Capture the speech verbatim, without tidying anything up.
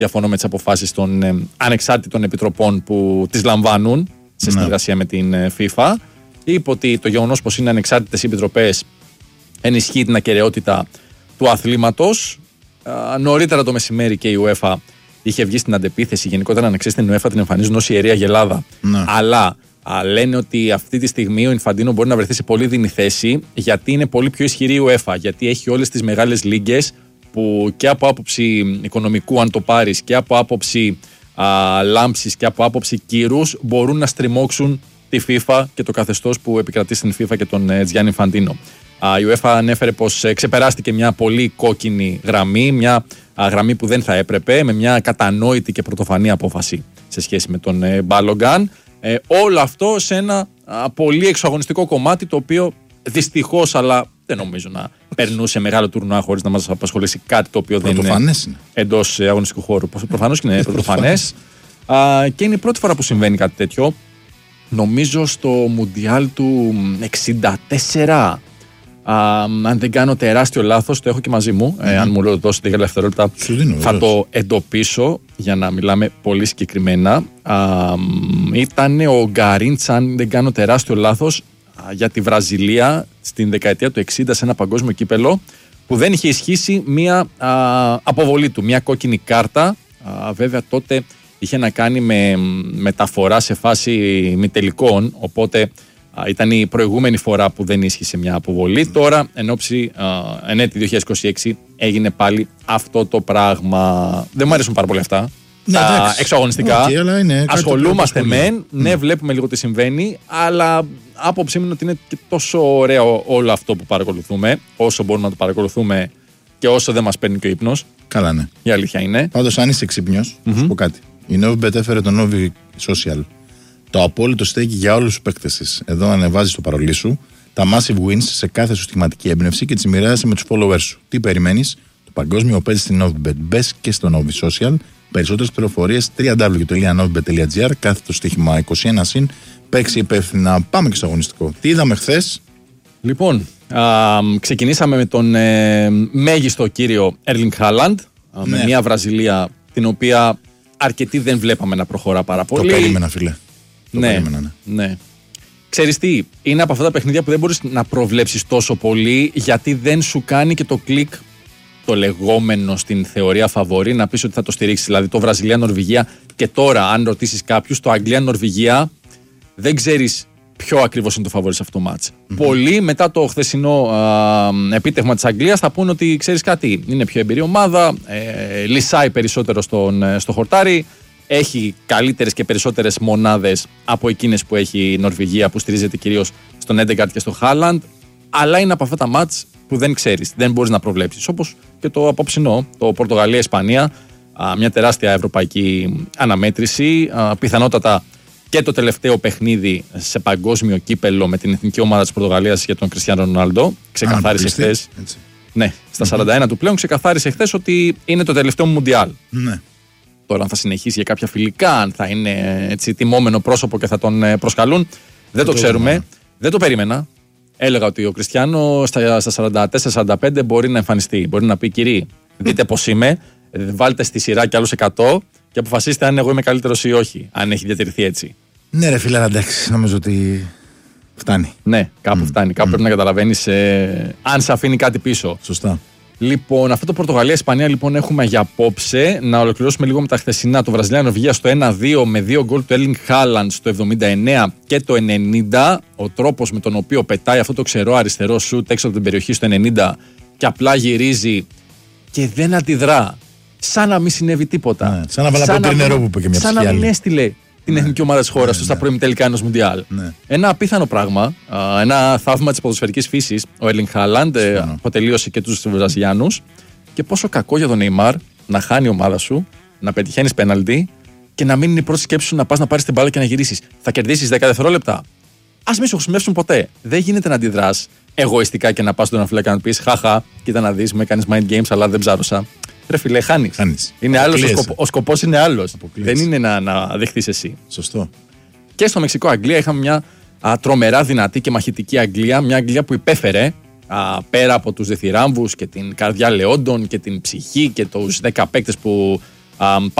διαφωνώ με τις αποφάσεις των ε, ανεξάρτητων επιτροπών που τις λαμβάνουν σε συνεργασία ναι. με την ε, FIFA. Είπε ότι το γεγονός πως είναι ανεξάρτητες οι επιτροπές ενισχύει την ακεραιότητα του αθλήματος. Ε, νωρίτερα το μεσημέρι και η UEFA είχε βγει στην αντεπίθεση. Γενικότερα, αν ξέρετε, την UEFA την εμφανίζουν ως ιερή αγελάδα. Ναι. Αλλά α, λένε ότι αυτή τη στιγμή ο Ινφαντίνο μπορεί να βρεθεί σε πολύ δινή θέση, γιατί είναι πολύ πιο ισχυρή η UEFA. Γιατί έχει όλες τις μεγάλες λίγκες που και από άποψη οικονομικού, αν το πάρεις, και από άποψη α, λάμψης και από άποψη κύρους, μπορούν να στριμώξουν τη FIFA και το καθεστώς που επικρατεί στην FIFA και τον ε, Gianni Infantino. Η UEFA ανέφερε πως ε, ξεπεράστηκε μια πολύ κόκκινη γραμμή, μια α, γραμμή που δεν θα έπρεπε, με μια κατανόητη και πρωτοφανή απόφαση σε σχέση με τον ε, Μπάλογκαν. Ε, όλο αυτό σε ένα α, πολύ εξωαγωνιστικό κομμάτι, το οποίο δυστυχώς, αλλά δεν νομίζω να περνούσε μεγάλο τουρνουά χωρίς να μας απασχολήσει κάτι το οποίο δεν είναι εντός αγωνιστικού χώρου. Προφανώς και είναι πρωτοφανές. Και είναι η πρώτη φορά που συμβαίνει κάτι τέτοιο. Νομίζω στο Μουντιάλ του εξήντα τέσσερα. Α, αν δεν κάνω τεράστιο λάθος, το έχω και μαζί μου. Mm-hmm. Ε, αν μου δώσετε λίγα δευτερόλεπτα, θα το εντοπίσω για να μιλάμε πολύ συγκεκριμένα. Ήταν ο Γκαρίντς, αν δεν κάνω τεράστιο λάθος, για τη Βραζιλία στην δεκαετία του εξήντα σε ένα παγκόσμιο κύπελο, που δεν είχε ισχύσει μία α, αποβολή του, μία κόκκινη κάρτα. Α, βέβαια τότε είχε να κάνει με μεταφορά σε φάση μη τελικών, οπότε α, ήταν η προηγούμενη φορά που δεν ίσχυσε μια αποβολή. Τώρα, εν ώψη εν έτη δύο χιλιάδες είκοσι έξι, έγινε πάλι αυτό το πράγμα. Δεν μου αρέσουν πάρα πολύ αυτά. Ναι, τα εξωαγωνιστικά. Okay, ασχολούμαστε μεν, ναι, βλέπουμε λίγο τι συμβαίνει, αλλά άποψή μου είναι ότι είναι και τόσο ωραίο όλο αυτό που παρακολουθούμε, όσο μπορούμε να το παρακολουθούμε και όσο δεν μας παίρνει και ο ύπνος. Καλά, ναι. Η αλήθεια είναι. Πάντως, αν είσαι ξύπνιος, mm-hmm. θα σου πω κάτι. Η Novibet έφερε το Novi Social. Το απόλυτο στέκει για όλους τους παίκτες της. Εδώ ανεβάζεις το παρολί σου, τα massive wins σε κάθε σου στιγματική έμπνευση και τις μοιράζεσαι με τους followers σου. Τι περιμένεις? Το παγκόσμιο παίζει στην Novibet. Μπες και στο Novi Social. Περισσότερες πληροφορίες double-u double-u double-u τελεία novibet τελεία gr, κάθετο στοίχημα είκοσι ένα συν. Παίξει υπεύθυνα. Πάμε και στο αγωνιστικό. Τι είδαμε χθες? Λοιπόν, α, ξεκινήσαμε με τον ε, μέγιστο κύριο Έρλινγκ Χάλαντ, ναι. με μια Βραζιλία την οποία αρκετοί δεν βλέπαμε να προχωρά πάρα πολύ. Το περίμενα, φίλε. Το ναι, περίμενα, ναι. ναι. Ξέρεις τι, είναι από αυτά τα παιχνίδια που δεν μπορείς να προβλέψεις τόσο πολύ, γιατί δεν σου κάνει και το κλικ το λεγόμενο στην θεωρία φαβορί να πεις ότι θα το στηρίξεις. Δηλαδή το Βραζιλία-Νορβηγία, και τώρα αν ρωτήσεις κάποιους, το Αγγλία-Νορβηγία δεν ξέρεις ποιο ακριβώς είναι το φαβορί σε αυτό το μάτς. Mm-hmm. Πολλοί μετά το χθεσινό α, επίτευγμα της Αγγλίας θα πούν ότι ξέρεις κάτι, είναι πιο εμπειρή ομάδα, ε, λυσάει περισσότερο στον, στο χορτάρι, έχει καλύτερες και περισσότερες μονάδες από εκείνες που έχει η Νορβηγία, που στηρίζεται κυρίως στον Έντεγκαρτ και στο Χάλαντ, αλλά είναι από αυτά τα μάτς που δεν ξέρεις, δεν μπορείς να προβλέψεις. Όπως και το απόψινό, το Πορτογαλία-Ισπανία, μια τεράστια ευρωπαϊκή αναμέτρηση, πιθανότατα και το τελευταίο παιχνίδι σε παγκόσμιο κύπελο με την εθνική ομάδα της Πορτογαλίας για τον Κριστιάνο Ρονάλντο. Ξεκαθάρισε χθες. Ναι, στα mm-hmm. σαράντα ένα του πλέον ξεκαθάρισε χθες ότι είναι το τελευταίο Μουντιάλ. Ναι. Τώρα, αν θα συνεχίσει για κάποια φιλικά, αν θα είναι έτσι τιμόμενο πρόσωπο και θα τον προσκαλούν, δεν το, το ξέρουμε. Ναι. Δεν το περίμενα. Έλεγα ότι ο Κριστιάνο στα, στα σαράντα τέσσερα σαράντα πέντε μπορεί να εμφανιστεί. Μπορεί να πει: κύριοι, δείτε πώς είμαι, βάλτε στη σειρά κι άλλους εκατό και αποφασίστε αν εγώ είμαι καλύτερος ή όχι, αν έχει διατηρηθεί έτσι. Ναι, ρε φίλε, εντάξει, νομίζω ότι φτάνει. Ναι, κάπου mm. φτάνει. Κάπου mm. πρέπει να καταλαβαίνεις ε, αν σε αφήνει κάτι πίσω. Σωστά. Λοιπόν, αυτό το Πορτογαλία-Ισπανία λοιπόν έχουμε για απόψε. Να ολοκληρώσουμε λίγο με τα χθεσινά. Το Βραζιλία-Νορβηγία στο ένα δύο με δύο γκολ του Έρλινγκ Χάλαντ στο εβδομήντα εννέα και το ενενήντα. Ο τρόπος με τον οποίο πετάει αυτό το ξερό αριστερό σουτ έξω από την περιοχή στο ενενήντα και απλά γυρίζει και δεν αντιδρά. Σαν να μην συνέβη τίποτα. Ναι, σαν να βάλα ποτήρι νερό που είπε και μια ψυχή. Σαν να μην έστειλε την ναι. εθνική ομάδα της χώρας ναι, του στα ναι. προημιτελικά ενός Μουντιάλ. Ναι. Ένα απίθανο πράγμα, ένα θαύμα της ποδοσφαιρικής φύσης. Ο Έρλινγκ Χάλαντ αποτελείωσε και τους Βραζιλιάνους. Και πόσο κακό για τον Νεϊμάρ να χάνει η ομάδα σου, να πετυχαίνεις πέναλτι και να μην είναι η πρώτη σκέψη σου να πας να πάρεις την μπάλα και να γυρίσεις. Θα κερδίσεις δέκα δευτερόλεπτα. Ας μην σου χρησιμεύσουν ποτέ. Δεν γίνεται να αντιδράς εγωιστικά και να πας στον αναφυλάκα να πεις: χαχα, κοίτα να δεις, με έκανες mind games, αλλά δεν ψάρωσα. Ρε φίλε, χάνεις. Είναι άλλος, ο, σκοπ, ο σκοπός είναι άλλος. Δεν είναι να, να δεχτείς εσύ. Σωστό. Και στο Μεξικό-Αγγλία είχαμε μια α, τρομερά δυνατή και μαχητική Αγγλία. Μια Αγγλία που υπέφερε α, πέρα από τους διθυράμβους και την καρδιά λεόντων και την ψυχή και τους δέκα παίκτες που α,